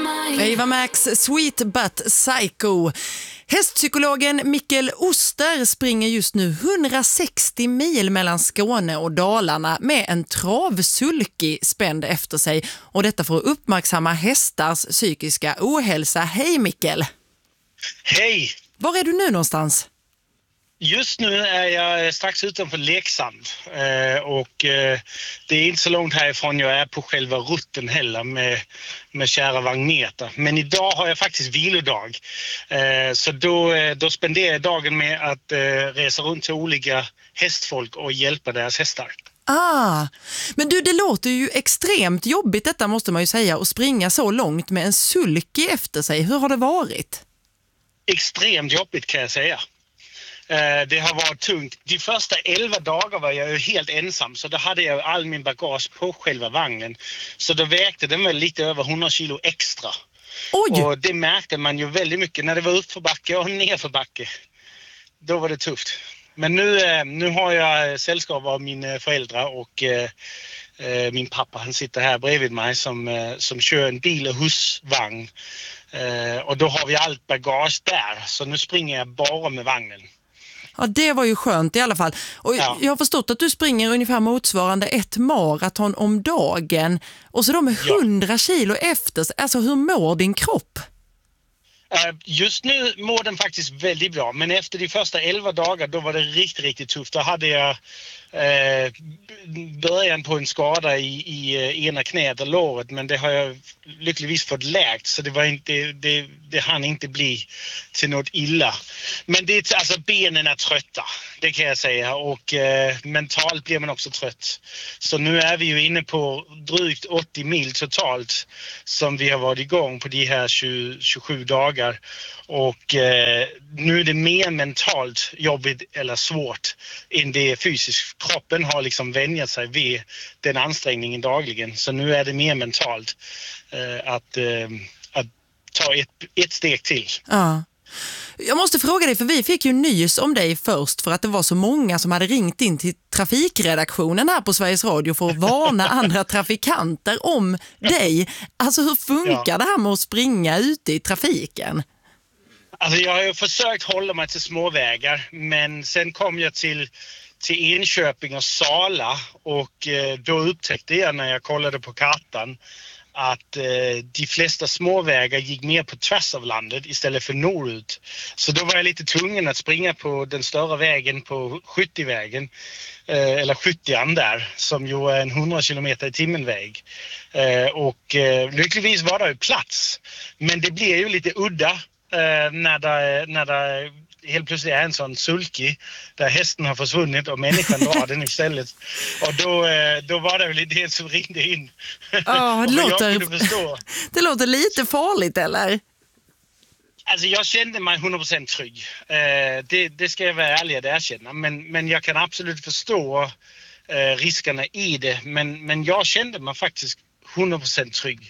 Ava Max, Sweet But Psycho. Hästpsykologen Mikkel Oster springer just nu 160 mil mellan Skåne och Dalarna med en travsulky spänd efter sig. Och detta för att uppmärksamma hästars psykiska ohälsa. Hej Mikkel! Hej! Var är du nu någonstans? Just nu är jag strax utanför Leksand och det är inte så långt härifrån jag är på själva rutten heller med kära Vagneta. Men idag har jag faktiskt vilodag. Så då spenderar jag dagen med att resa runt till olika hästfolk och hjälpa deras hästar. Men du, det låter ju extremt jobbigt detta måste man ju säga, att springa så långt med en sulky efter sig. Hur har det varit? Extremt jobbigt kan jag säga. Det har varit tungt. De första 11 dagar var jag ju helt ensam, så då hade jag all min bagage på själva vagnen. Så då vägde den väl lite över 100 kilo extra. Oj. Och det märkte man ju väldigt mycket när det var uppförbacke och nerförbacke. Då var det tufft. Men nu har jag sällskap av mina föräldrar och min pappa, han sitter här bredvid mig som kör en bil- och husvagn. Och då har vi allt bagage där, så nu springer jag bara med vagnen. Ja, det var ju skönt i alla fall. Och ja. Jag har förstått att du springer ungefär motsvarande ett maraton om dagen. Och så de är 100 kilo efter. Alltså hur mår din kropp? Just nu mår den faktiskt väldigt bra. Men efter de första 11 dagar då var det riktigt, riktigt tufft. Då hade jag början på en skada i ena knät och låret. Men det har jag lyckligtvis fått läkt. Så det hann inte bli till något illa. Men alltså benen är trötta, det kan jag säga. Och mentalt blir man också trött. Så nu är vi ju inne på drygt 80 mil totalt som vi har varit igång på de här 27 dagar. Och nu är det mer mentalt jobbigt eller svårt än det är fysiskt. Kroppen har liksom vänjat sig vid den ansträngningen dagligen. Så nu är det mer mentalt att ta ett steg till. Ja. Jag måste fråga dig, för vi fick ju nys om dig först för att det var så många som hade ringt in till trafikredaktionen här på Sveriges Radio för att varna andra trafikanter om dig. Alltså hur funkar det här med att springa ute i trafiken? Alltså jag har ju försökt hålla mig till småvägar, men sen kom jag till Enköping och Sala och då upptäckte jag när jag kollade på kartan att de flesta småvägar gick mer på tvärs av landet istället för norrut. Så då var jag lite tvungen att springa på den större vägen på 70-vägen, eller 70an där, som ju är en 100 km i timmen väg. Och lyckligtvis var det ju plats, men det blir ju lite udda när det helt plötsligt är en sån sulky där hästen har försvunnit och människan drar den istället. Och då var det väl det som ringde in. Det låter lite farligt, eller? Alltså jag kände mig 100% trygg. Det ska jag vara ärlig att erkänna. Men jag kan absolut förstå riskerna i det. Men jag kände mig faktiskt 100% trygg.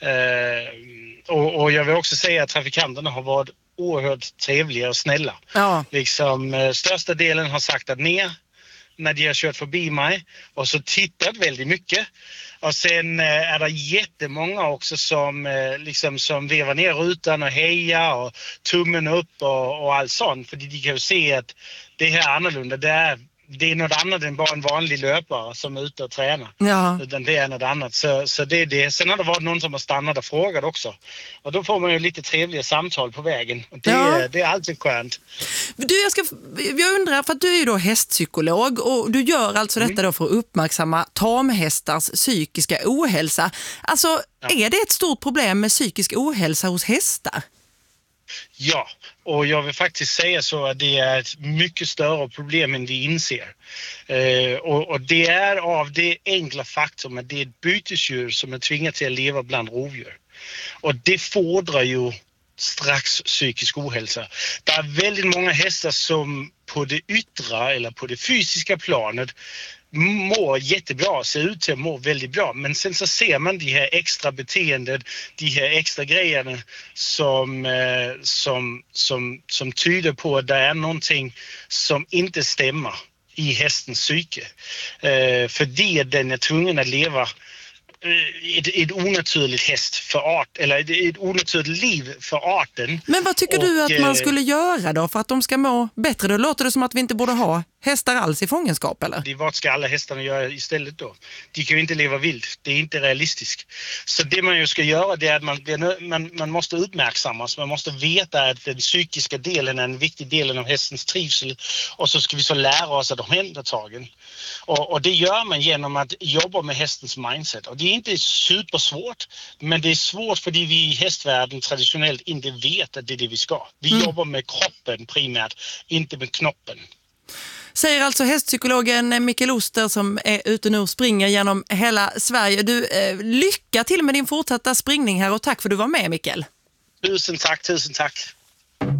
Och jag vill också säga att trafikanterna har varit oerhört trevliga och snälla. Ja. Liksom, största delen har saktat ner när de har kört förbi mig och så tittat väldigt mycket. Och sen är det jättemånga också som vevar ner rutan och hejar och tummen upp och allt sånt. För de kan ju se att det här är annorlunda. Det är något annat än bara en vanlig löpare som är ute och tränar. Ja. Utan det är något annat. Så det är det. Sen har det varit någon som har stannat och frågat också. Och då får man ju lite trevliga samtal på vägen. Och det är alltid skönt. Du, jag undrar, för att du är ju då hästpsykolog och du gör alltså detta då för att uppmärksamma tamhästars psykiska ohälsa. Alltså, är det ett stort problem med psykisk ohälsa hos hästar? Ja, och jag vill faktiskt säga så att det är ett mycket större problem än vi inser. Och det är av det enkla faktum att det är ett bytesdjur som är tvingat till att leva bland rovdjur. Och det fordrar ju strax psykisk ohälsa. Det är väldigt många hästar som på det yttre eller på det fysiska planet mår jättebra, ser ut till att må väldigt bra. Men sen så ser man de här extra beteendet, de här extra grejerna som tyder på att det är någonting som inte stämmer i hästens psyke. För den är tvungen att leva ett onaturligt häst för art, eller ett onaturligt liv för arten. Men vad tycker du att man skulle göra då för att de ska må bättre? Då låter det som att vi inte borde ha hästar alls i fångenskap, eller? Vad ska alla hästarna göra istället då? De kan ju inte leva vilt. Det är inte realistiskt. Så det man ju ska göra, det är att man måste uppmärksammas. Man måste veta att den psykiska delen är en viktig del av hästens trivsel. Och så ska vi så lära oss att omhändertagen. Och det gör man genom att jobba med hästens mindset. Och det är inte supersvårt, men det är svårt för vi i hästvärlden traditionellt inte vet att det är det vi ska. Vi jobbar med kroppen primärt, inte med knoppen. Säger alltså hästpsykologen Mikael Oster som är ute nu och springer genom hela Sverige. Du, lycka till med din fortsatta springning här och tack för att du var med, Mikael. Tusen tack.